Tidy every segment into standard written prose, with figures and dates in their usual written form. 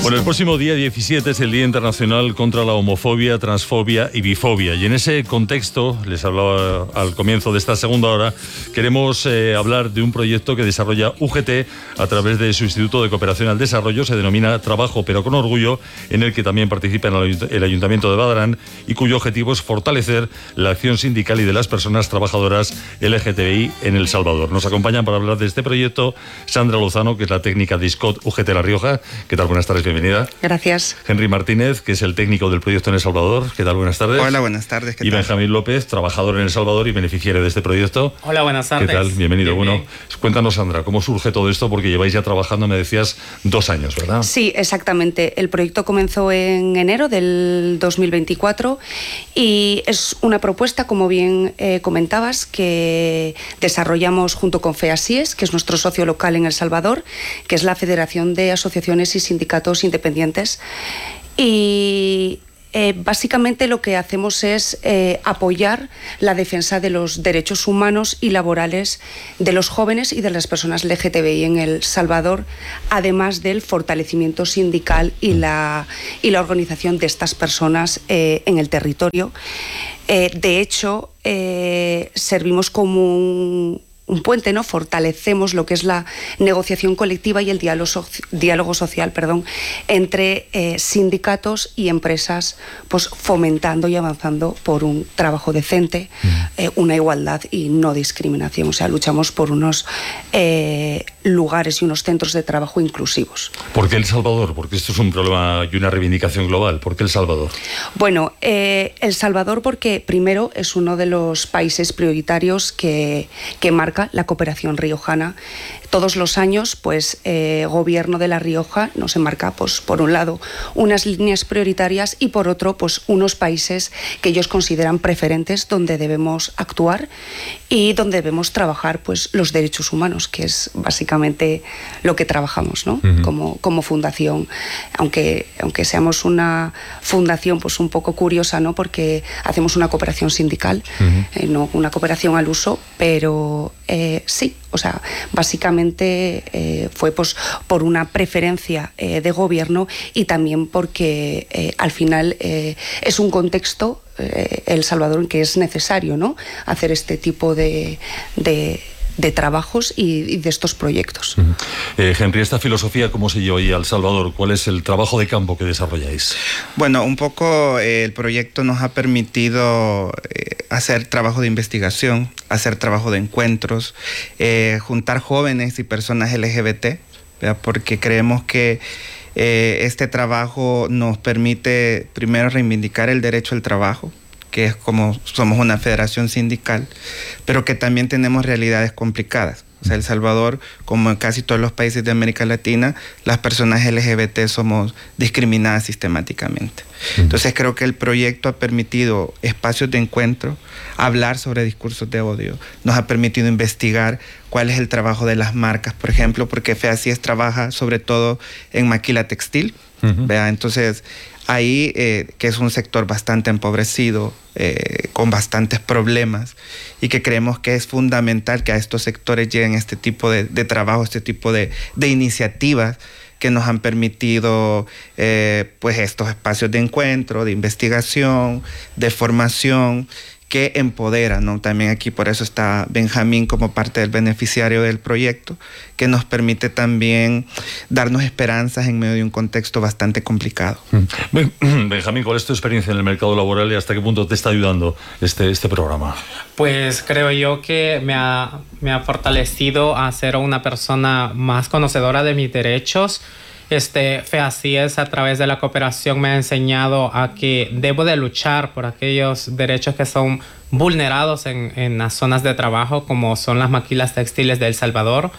Bueno, el próximo día 17 es el Día Internacional contra la Homofobia, Transfobia y Bifobia. Y en ese contexto, les hablaba al comienzo de esta segunda hora, queremos hablar de un proyecto que desarrolla UGT a través de su Instituto de Cooperación al Desarrollo. Se denomina Trabajo pero con Orgullo, en el que también participa el Ayuntamiento de Badarán y cuyo objetivo es fortalecer la acción sindical y de las personas trabajadoras LGTBI en El Salvador. Nos acompañan para hablar de este proyecto Sandra Lozano, que es la técnica de SCOT UGT La Rioja. ¿Qué tal? Buenas tardes, bienvenida. Gracias. Henry Martínez, que es el técnico del proyecto en El Salvador. ¿Qué tal? Buenas tardes. Hola, buenas tardes. ¿Qué y tal? Benjamín López, trabajador en El Salvador y beneficiario de este proyecto. Hola, buenas tardes. ¿Qué tal? Bienvenido. Bien, bueno, cuéntanos, Sandra, ¿cómo surge todo esto? Porque lleváis ya trabajando, me decías, 2 años, ¿verdad? Sí, exactamente. El proyecto comenzó en enero del 2024 y es una propuesta, como bien comentabas, que desarrollamos junto con FEASIES, que es nuestro socio local en El Salvador, que es la Federación de Asociaciones y Sindicatos Independientes. Y básicamente lo que hacemos es apoyar la defensa de los derechos humanos y laborales de los jóvenes y de las personas LGTBI en El Salvador, además del fortalecimiento sindical y la organización de estas personas en el territorio. De hecho, servimos como un puente, ¿no? Fortalecemos lo que es la negociación colectiva y el diálogo social, entre sindicatos y empresas, pues fomentando y avanzando por un trabajo decente, una igualdad y no discriminación. O sea, luchamos por unos lugares y unos centros de trabajo inclusivos. ¿Por qué El Salvador? Porque esto es un problema y una reivindicación global. ¿Por qué El Salvador? Bueno, El Salvador porque primero es uno de los países prioritarios que marca la cooperación riojana. Todos los años, pues, Gobierno de La Rioja nos enmarca, pues, por un lado, unas líneas prioritarias y por otro, pues, unos países que ellos consideran preferentes donde debemos actuar y donde debemos trabajar, pues, los derechos humanos, que es básicamente lo que trabajamos, ¿no? Como fundación, aunque seamos una fundación, pues, un poco curiosa, ¿no? Porque hacemos una cooperación sindical, no una cooperación al uso, pero sí, o sea, básicamente fue pues por una preferencia de gobierno y también porque al final es un contexto, El Salvador, en que es necesario, ¿no? Hacer este tipo de trabajos y de estos proyectos. Henry, ¿esta filosofía cómo se lleva ahí a El Salvador? ¿Cuál es el trabajo de campo que desarrolláis? Bueno, un poco el proyecto nos ha permitido hacer trabajo de investigación, hacer trabajo de encuentros, juntar jóvenes y personas LGBT, ¿verdad? Porque creemos que este trabajo nos permite primero reivindicar el derecho al trabajo, que es como somos una federación sindical, pero que también tenemos realidades complicadas. O sea, El Salvador, como en casi todos los países de América Latina, las personas LGBT somos discriminadas sistemáticamente. Entonces creo que el proyecto ha permitido espacios de encuentro, hablar sobre discursos de odio, nos ha permitido investigar cuál es el trabajo de las marcas, por ejemplo, porque FEASIES trabaja sobre todo en maquila textil, ¿verdad? Entonces ahí, que es un sector bastante empobrecido, con bastantes problemas, y que creemos que es fundamental que a estos sectores lleguen este tipo de trabajo, este tipo de iniciativas que nos han permitido pues estos espacios de encuentro, de investigación, de formación, que empodera, ¿no? También aquí por eso está Benjamín como parte del beneficiario del proyecto, que nos permite también darnos esperanzas en medio de un contexto bastante complicado. Benjamín, ¿cuál es tu experiencia en el mercado laboral y hasta qué punto te está ayudando este programa? Pues creo yo que me ha fortalecido a ser una persona más conocedora de mis derechos. FEASIES a través de la cooperación me ha enseñado a que debo de luchar por aquellos derechos que son vulnerados en las zonas de trabajo, como son las maquilas textiles de El Salvador.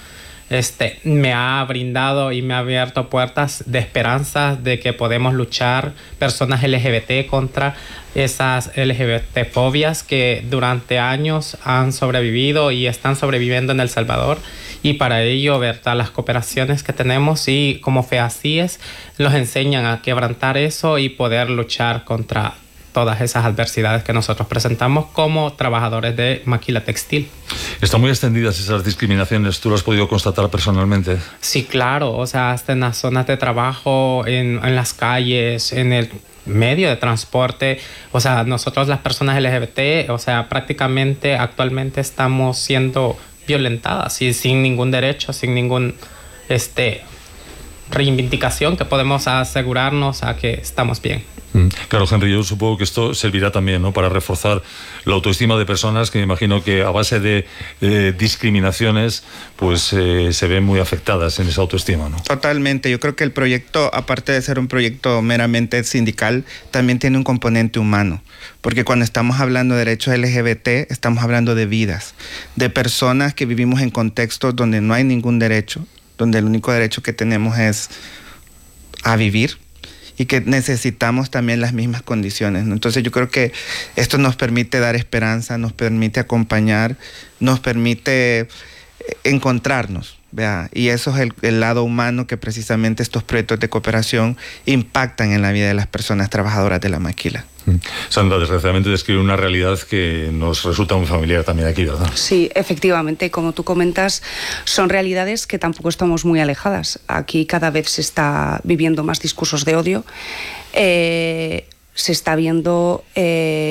Me ha brindado y me ha abierto puertas de esperanza de que podemos luchar personas LGBT contra esas LGBT-fobias que durante años han sobrevivido y están sobreviviendo en El Salvador. Y para ello, ¿verdad? Las cooperaciones que tenemos y como FEASIES nos enseñan a quebrantar eso y poder luchar contra todas esas adversidades que nosotros presentamos como trabajadores de maquila textil. ¿Están muy extendidas esas discriminaciones? ¿Tú lo has podido constatar personalmente? Sí, claro, o sea, hasta en las zonas de trabajo, en las calles, en el medio de transporte, o sea, nosotros las personas LGBT, o sea, prácticamente actualmente estamos siendo violentadas y sin ningún derecho, sin ningún reivindicación que podemos asegurarnos a que estamos bien. Claro, Henry, yo supongo que esto servirá también, ¿no?, para reforzar la autoestima de personas que me imagino que a base de discriminaciones pues se ven muy afectadas en esa autoestima, ¿no? Totalmente. Yo creo que el proyecto, aparte de ser un proyecto meramente sindical, también tiene un componente humano, porque cuando estamos hablando de derechos LGBT, estamos hablando de vidas, de personas que vivimos en contextos donde no hay ningún derecho, donde el único derecho que tenemos es a vivir, y que necesitamos también las mismas condiciones, ¿no? Entonces yo creo que esto nos permite dar esperanza, nos permite acompañar, nos permite encontrarnos, ¿vea? Y eso es el lado humano que precisamente estos proyectos de cooperación impactan en la vida de las personas trabajadoras de la maquila. Sandra, desgraciadamente describe una realidad que nos resulta muy familiar también aquí, ¿verdad? Sí, efectivamente, como tú comentas, son realidades que tampoco estamos muy alejadas. Aquí cada vez se está viviendo más discursos de odio, se está viendo